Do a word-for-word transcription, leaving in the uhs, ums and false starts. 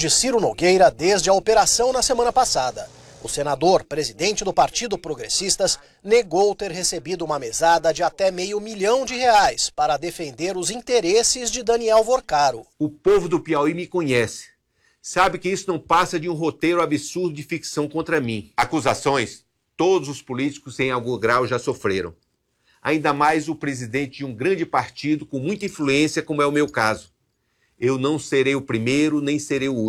de Ciro Nogueira desde a operação na semana passada. O senador, presidente do Partido Progressistas, negou ter recebido uma mesada de até meio milhão de reais para defender os interesses de Daniel Vorcaro. O povo do Piauí me conhece. Sabe que isso não passa de um roteiro absurdo de ficção contra mim. Acusações, todos os políticos em algum grau já sofreram. Ainda mais o presidente de um grande partido com muita influência, como é o meu caso. Eu não serei o primeiro, nem serei o último.